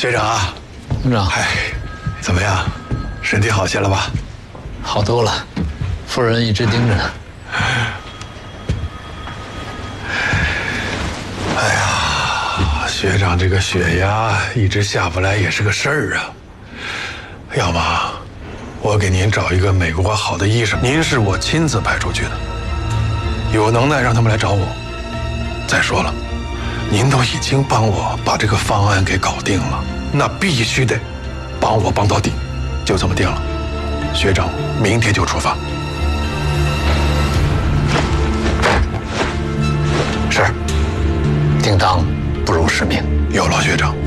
学长啊， 村长， 哎，怎么样？身体好些了吧？ 好多了，夫人一直盯着呢。 哎呀，学长这个血压一直下不来也是个事儿啊。要么我给您找一个美国好的医生，您是我亲自派出去的，有能耐让他们来找我。再说了，您都已经帮我把这个方案给搞定了，那必须得帮我帮到底，就这么定了。学长明天就出发。是， 叮当不辱使命。 有劳学长。